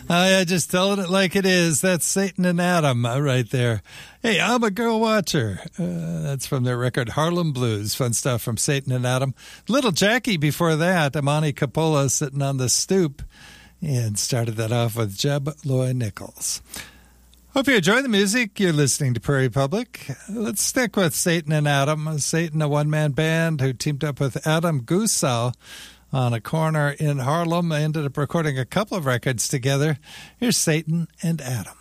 I just telling it like it is. That's Satan and Adam right there. Hey, I'm a girl watcher. That's from their record Harlem Blues. Fun stuff from Satan and Adam. Little Jackie before that, Amani Coppola sitting on the stoop, and started that off with Jeb Loy Nichols. Hope you enjoy the music. You're listening to Prairie Public. Let's stick with Satan and Adam. Satan, a one-man band who teamed up with Adam Gusau on a corner in Harlem. They ended up recording a couple of records together. Here's Satan and Adam.